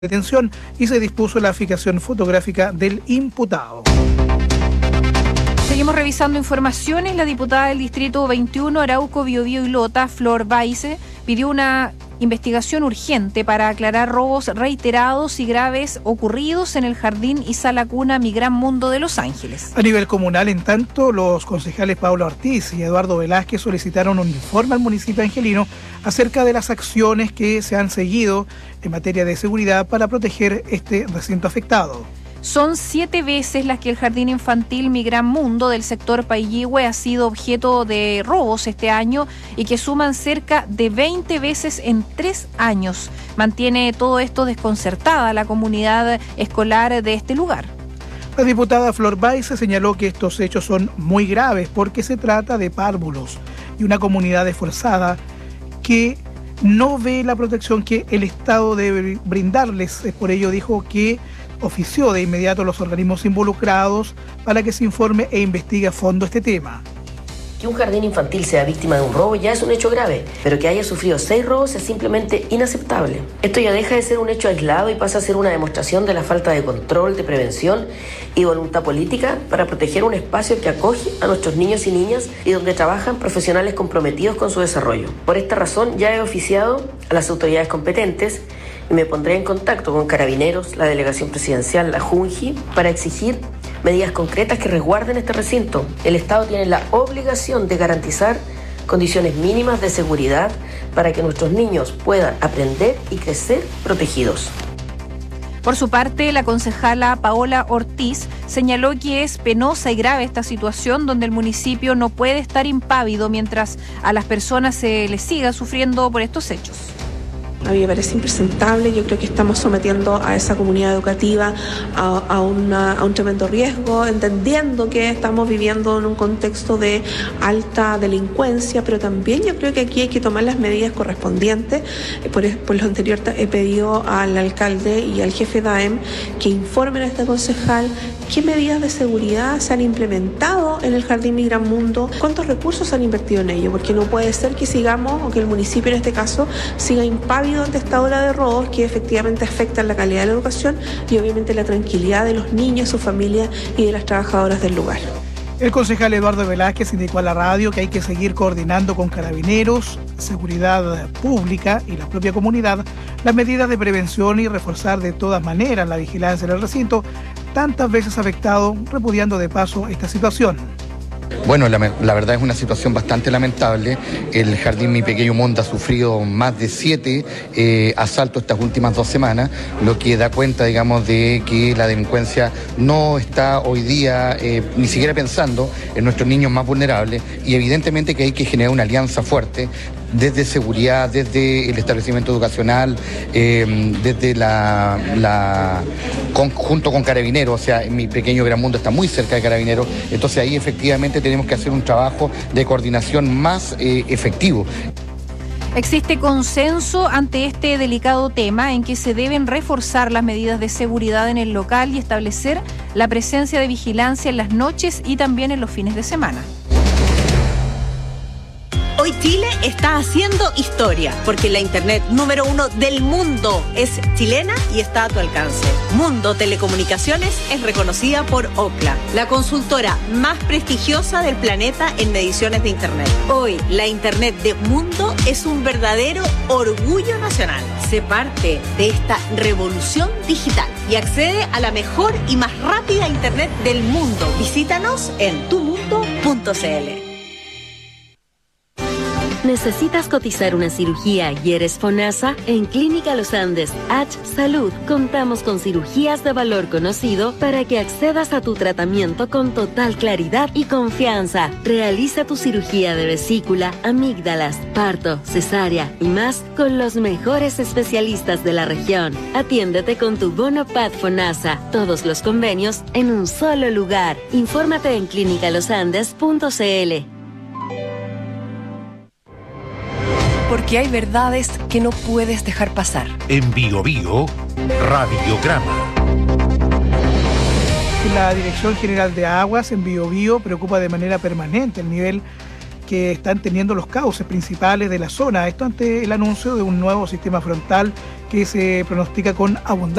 detención y se dispuso la fijación fotográfica del imputado. Seguimos revisando informaciones. La diputada del Distrito 21, Arauco, Biobío y Lota, Flor Baise, pidió una investigación urgente para aclarar robos reiterados y graves ocurridos en el Jardín y Sala Cuna Mi Gran Mundo de Los Ángeles. A nivel comunal, en tanto, los concejales Paula Ortiz y Eduardo Velázquez solicitaron un informe al municipio angelino acerca de las acciones que se han seguido en materia de seguridad para proteger este recinto afectado. Son 7 veces las que el Jardín Infantil Mi Gran Mundo del sector Paillihue ha sido objeto de robos este año y que suman cerca de 20 veces en 3 años. Mantiene todo esto desconcertada la comunidad escolar de este lugar. La diputada Flor Baise señaló que estos hechos son muy graves porque se trata de párvulos y una comunidad esforzada que no ve la protección que el Estado debe brindarles. Por ello dijo que ofició de inmediato a los organismos involucrados para que se informe e investigue a fondo este tema. Que un jardín infantil sea víctima de un robo ya es un hecho grave, pero que haya sufrido 6 robos es simplemente inaceptable. Esto ya deja de ser un hecho aislado y pasa a ser una demostración de la falta de control, de prevención y voluntad política para proteger un espacio que acoge a nuestros niños y niñas y donde trabajan profesionales comprometidos con su desarrollo. Por esta razón ya he oficiado a las autoridades competentes y me pondré en contacto con Carabineros, la Delegación Presidencial, la Junji, para exigir medidas concretas que resguarden este recinto. El Estado tiene la obligación de garantizar condiciones mínimas de seguridad para que nuestros niños puedan aprender y crecer protegidos. Por su parte, la concejala Paola Ortiz señaló que es penosa y grave esta situación donde el municipio no puede estar impávido mientras a las personas se les siga sufriendo por estos hechos. A mí me parece impresentable. Yo creo que estamos sometiendo a esa comunidad educativa a un tremendo riesgo, entendiendo que estamos viviendo en un contexto de alta delincuencia, pero también yo creo que aquí hay que tomar las medidas correspondientes. Por lo anterior he pedido al alcalde y al jefe DAEM que informen a este concejal qué medidas de seguridad se han implementado en el Jardín Mi Gran Mundo, cuántos recursos se han invertido en ello, porque no puede ser que sigamos, o que el municipio en este caso siga impávido ante esta ola de robos que efectivamente afectan la calidad de la educación y obviamente la tranquilidad de los niños, sus familias y de las trabajadoras del lugar. El concejal Eduardo Velázquez indicó a la radio que hay que seguir coordinando con Carabineros, Seguridad Pública y la propia comunidad las medidas de prevención y reforzar de todas maneras la vigilancia en el recinto, tantas veces afectado, repudiando de paso esta situación. Bueno, la verdad es una situación bastante lamentable. El Jardín Mi Pequeño Mundo ha sufrido más de 7 asaltos estas últimas 2 semanas, lo que da cuenta, digamos, de que la delincuencia no está hoy día ni siquiera pensando en nuestros niños más vulnerables y evidentemente que hay que generar una alianza fuerte desde seguridad, desde el establecimiento educacional, desde junto con Carabineros. O sea, Mi Pequeño Gran Mundo está muy cerca de Carabineros, entonces ahí efectivamente tenemos que hacer un trabajo de coordinación más efectivo. Existe consenso ante este delicado tema en que se deben reforzar las medidas de seguridad en el local y establecer la presencia de vigilancia en las noches y también en los fines de semana. Hoy Chile está haciendo historia, porque la internet número 1 del mundo es chilena y está a tu alcance. Mundo Telecomunicaciones es reconocida por Ookla, la consultora más prestigiosa del planeta en mediciones de internet. Hoy, la internet de Mundo es un verdadero orgullo nacional. Sé parte de esta revolución digital y accede a la mejor y más rápida internet del mundo. Visítanos en tumundo.cl. ¿Necesitas cotizar una cirugía y eres FONASA? En Clínica Los Andes H Salud contamos con cirugías de valor conocido para que accedas a tu tratamiento con total claridad y confianza. Realiza tu cirugía de vesícula, amígdalas, parto, cesárea y más con los mejores especialistas de la región. Atiéndete con tu bono PAD FONASA. Todos los convenios en un solo lugar. Infórmate en clinicalosandes.cl. Porque hay verdades que no puedes dejar pasar. En Biobío, Radiograma. La Dirección General de Aguas en Biobío preocupa de manera permanente el nivel que están teniendo los cauces principales de la zona. Esto ante el anuncio de un nuevo sistema frontal que se pronostica con abundancia